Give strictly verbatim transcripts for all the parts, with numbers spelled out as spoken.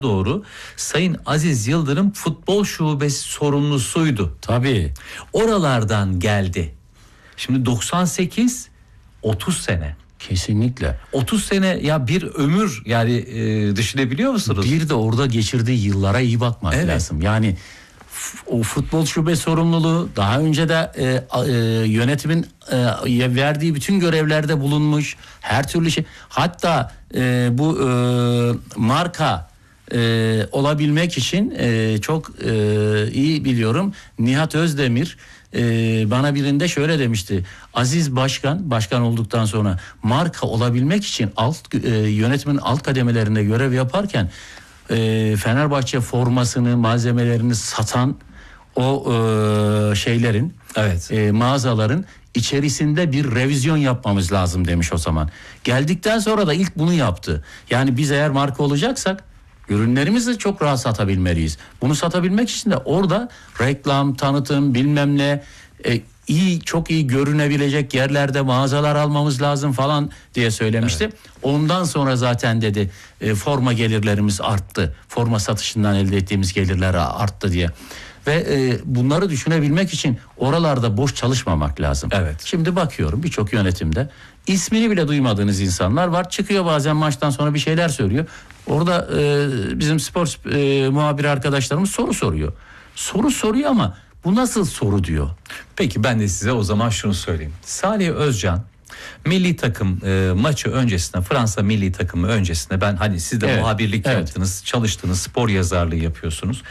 doğru Sayın Aziz Yıldırım futbol şubesi sorumlusuydu. Tabii. Oralardan geldi. Şimdi doksan sekiz otuz sene. Kesinlikle. otuz sene ya bir ömür yani e, düşünebiliyor musunuz? Bir de orada geçirdiği yıllara iyi bakmak evet. lazım. Yani o futbol şube sorumluluğu daha önce de e, e, yönetimin e, verdiği bütün görevlerde bulunmuş. Her türlü şey. Hatta e, bu e, marka e, olabilmek için e, çok e, iyi biliyorum. Nihat Özdemir e, bana birinde şöyle demişti. Aziz Başkan, başkan olduktan sonra marka olabilmek için alt e, yönetimin alt kademelerinde görev yaparken e, Fenerbahçe formasını, malzemelerini satan o e, şeylerin, evet. e, mağazaların içerisinde bir revizyon yapmamız lazım demiş o zaman. Geldikten sonra da ilk bunu yaptı. Yani biz eğer marka olacaksak ürünlerimizi çok rahat satabilmeliyiz. Bunu satabilmek için de orada reklam, tanıtım, bilmem ne, e, iyi, çok iyi görünebilecek yerlerde mağazalar almamız lazım falan diye söylemişti. Evet. Ondan sonra zaten dedi e, forma gelirlerimiz arttı. Forma satışından elde ettiğimiz gelirler arttı diye. Ve e, bunları düşünebilmek için oralarda boş çalışmamak lazım. Evet. Şimdi bakıyorum birçok yönetimde ismini bile duymadığınız insanlar var. Çıkıyor bazen maçtan sonra bir şeyler söylüyor. Orada e, bizim spor e, muhabiri arkadaşlarımız soru soruyor. Soru soruyor ama bu nasıl soru diyor. Peki ben de size o zaman şunu söyleyeyim. Salih Özcan milli takım e, maçı öncesinde, Fransa milli takımı öncesinde, ben hani siz de evet, muhabirlik evet. yaptınız, çalıştınız, spor yazarlığı yapıyorsunuz.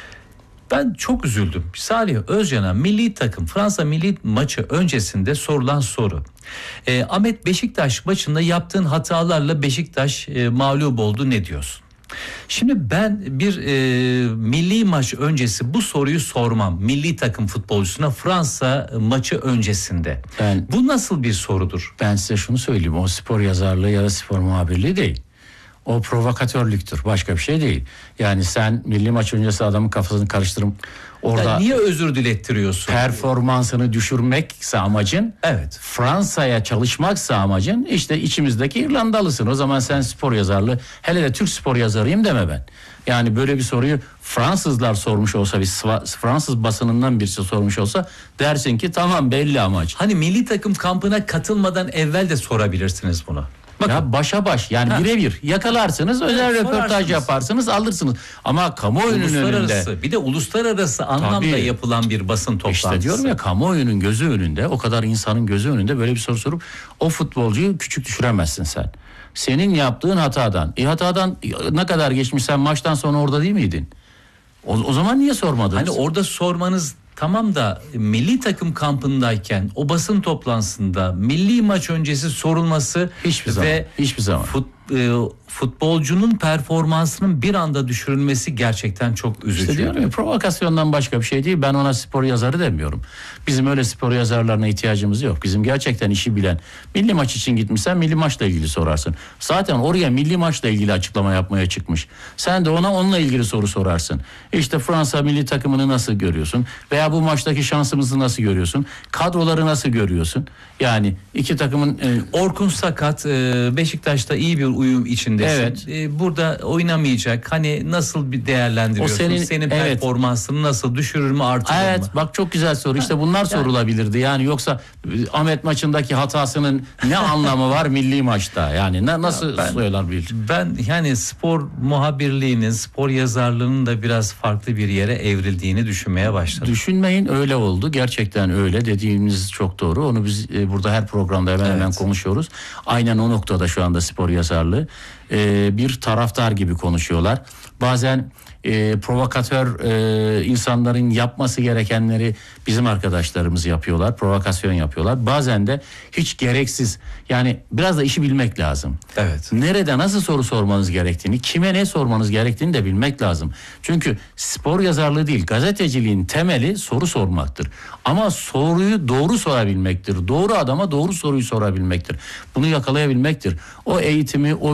Ben çok üzüldüm. Salih Özcan'a milli takım Fransa milli maçı öncesinde sorulan soru. E, Ahmet, Beşiktaş maçında yaptığın hatalarla Beşiktaş e, mağlup oldu, ne diyorsun? Şimdi ben bir e, milli maç öncesi bu soruyu sormam milli takım futbolcusuna Fransa maçı öncesinde. Ben, bu nasıl bir sorudur? Ben size şunu söyleyeyim, o spor yazarlığı ya da spor muhabirliği değil. O provokatörlüktür, başka bir şey değil. Yani sen milli maç öncesi adamın kafasını karıştırıp orada... Ya niye özür dilettiriyorsun? Performansını düşürmekse amacın, evet. Fransa'ya çalışmaksa amacın, işte içimizdeki İrlandalısın. O zaman sen spor yazarlığı, hele de Türk spor yazarıyım deme ben. Yani böyle bir soruyu Fransızlar sormuş olsa, bir Fransız basınından birisi sormuş olsa dersin ki tamam, belli amaç. Hani milli takım kampına katılmadan evvel de sorabilirsiniz bunu. Bakın. Ya başa baş, yani birebir yakalarsınız, özel evet, röportaj yaparsınız, alırsınız. Ama kamuoyunun önünde, bir de uluslararası anlamda tabii, yapılan bir basın toplantısı. İşte diyorum ya, kamuoyunun gözü önünde, o kadar insanın gözü önünde böyle bir soru sorup o futbolcuyu küçük düşüremezsin sen. Senin yaptığın hatadan, e hatadan ne kadar geçmiş, sen maçtan sonra orada değil miydin? O, o zaman niye sormadınız? Hani orada sormanız tamam da milli takım kampındayken o basın toplantısında milli maç öncesi sorulması hiçbir zaman, ve hiçbir zaman. Fut, e, futbolcunun performansının bir anda düşürülmesi gerçekten çok üzücü. İşte diyorum ya, provokasyondan başka bir şey değil. Ben ona spor yazarı demiyorum. Bizim öyle spor yazarlarına ihtiyacımız yok. Bizim gerçekten işi bilen, milli maç için gitmişsen milli maçla ilgili sorarsın. Zaten oraya milli maçla ilgili açıklama yapmaya çıkmış. Sen de ona onunla ilgili soru sorarsın. İşte Fransa milli takımını nasıl görüyorsun? Veya bu maçtaki şansımızı nasıl görüyorsun? Kadroları nasıl görüyorsun? Yani iki takımın... E... Orkun sakat, e, Beşiktaş'ta iyi bir uyum içindesin. Evet. E, burada oynamayacak. Hani nasıl bir değerlendiriyorsun? O senin, senin evet. performansını nasıl düşürür mü, artırır evet, mı? Evet, bak çok güzel soru. İşte bunlar yani sorulabilirdi. Yani yoksa Ahmet maçındaki hatasının ne anlamı var milli maçta? Yani ne, nasıl ben, söylenebilir? Ben yani spor muhabirliğinin, spor yazarlığının da biraz farklı bir yere evrildiğini düşünmeye başladım. Düşünmeyin, öyle oldu. Gerçekten öyle. Dediğimiz çok doğru. Onu biz e, burada her programda hemen evet. hemen konuşuyoruz. Aynen o noktada şu anda spor yazarlığı. E, bir taraftar gibi konuşuyorlar. Bazen e, provokatör e, insanların yapması gerekenleri bizim arkadaşlarımız yapıyorlar. Provokasyon yapıyorlar. Bazen de hiç gereksiz, yani biraz da işi bilmek lazım. Evet. Nerede nasıl soru sormanız gerektiğini, kime ne sormanız gerektiğini de bilmek lazım. Çünkü spor yazarlığı değil, gazeteciliğin temeli soru sormaktır. Ama soruyu doğru sorabilmektir. Doğru adama doğru soruyu sorabilmektir. Bunu yakalayabilmektir. O eğitimi, o bilgiyi,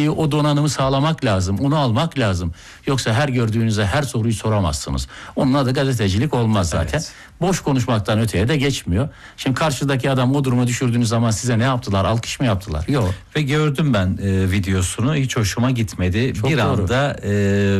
dolayı o donanımı sağlamak lazım. Onu almak lazım. Yoksa her gördüğünüzde her soruyu soramazsınız. Onun adı gazetecilik olmaz zaten. Evet. Boş konuşmaktan öteye de geçmiyor. Şimdi karşıdaki adam o duruma düşürdüğünüz zaman size ne yaptılar? Alkış mı yaptılar? Yok. Ve gördüm ben e, videosunu, hiç hoşuma gitmedi. Çok bir doğru. anda e,